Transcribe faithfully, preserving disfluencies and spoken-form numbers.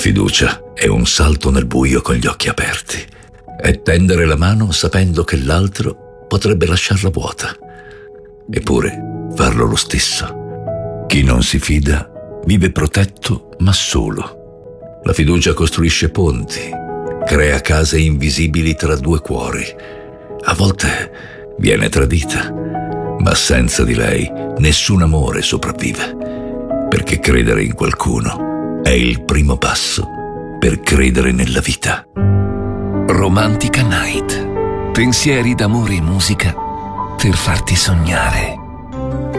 fiducia è un salto nel buio con gli occhi aperti. È tendere la mano sapendo che l'altro potrebbe lasciarla vuota. Eppure farlo lo stesso. Chi non si fida vive protetto ma solo. La fiducia costruisce ponti, crea case invisibili tra due cuori. A volte viene tradita, ma senza di lei nessun amore sopravvive, perché credere in qualcuno è il primo passo per credere nella vita. Romantica Night. Pensieri d'amore e musica per farti sognare.